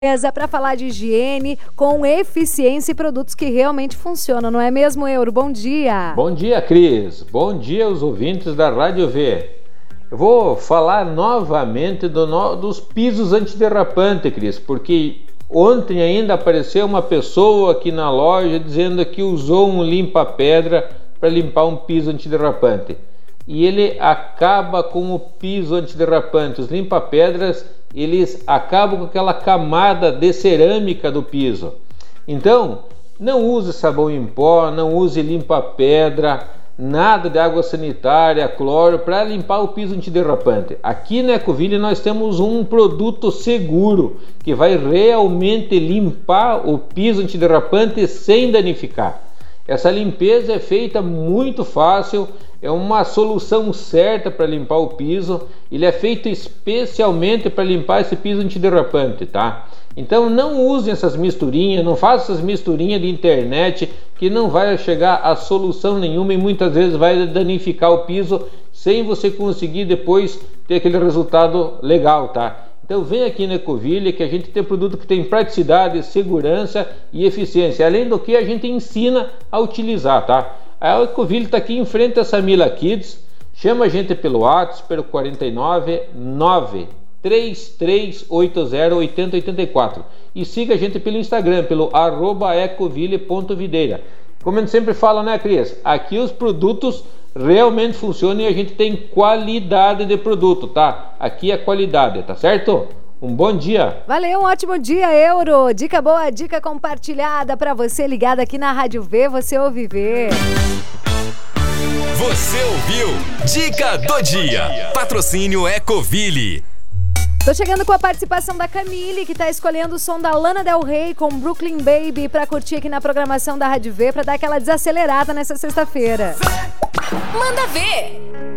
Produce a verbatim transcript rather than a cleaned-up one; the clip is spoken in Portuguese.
Para falar de higiene com eficiência e produtos que realmente funcionam, não é mesmo, Euro? Bom dia! Bom dia, Cris! Bom dia aos ouvintes da Rádio V. Eu vou falar novamente do no... dos pisos antiderrapantes, Cris, porque ontem ainda apareceu uma pessoa aqui na loja dizendo que usou um limpa-pedra para limpar um piso antiderrapante. E ele acaba com o piso antiderrapante. Os limpa-pedras, eles acabam com aquela camada de cerâmica do piso. Então, não use sabão em pó, não use limpa-pedra, nada de água sanitária, cloro, para limpar o piso antiderrapante. Aqui na Ecoville nós temos um produto seguro que vai realmente limpar o piso antiderrapante sem danificar. Essa limpeza é feita muito fácil, é uma solução certa para limpar o piso. Ele é feito especialmente para limpar esse piso antiderrapante, tá? Então não usem essas misturinhas, não façam essas misturinhas de internet que não vai chegar a solução nenhuma e muitas vezes vai danificar o piso sem você conseguir depois ter aquele resultado legal, tá? Então vem aqui na Ecoville que a gente tem produto que tem praticidade, segurança e eficiência. Além do que a gente ensina a utilizar, tá? A Ecoville está aqui em frente a Samila Kids. Chama a gente pelo WhatsApp, pelo quarenta e nove, nove três três oito zero, oito zero oito quatro. E siga a gente pelo Instagram, pelo arroba ecoville ponto videira. Como a gente sempre fala, né, Cris? Aqui os produtos realmente funcionam e a gente tem qualidade de produto, tá? Aqui é qualidade, tá certo? Um bom dia. Valeu, um ótimo dia, Euro. Dica boa, dica compartilhada para você ligado aqui na Rádio V, você ouve ver. Você ouviu Dica do Dia. Patrocínio Ecoville. Tô chegando com a participação da Camille, que tá escolhendo o som da Lana Del Rey com Brooklyn Baby pra curtir aqui na programação da Rádio V, pra dar aquela desacelerada nessa sexta-feira. Manda ver!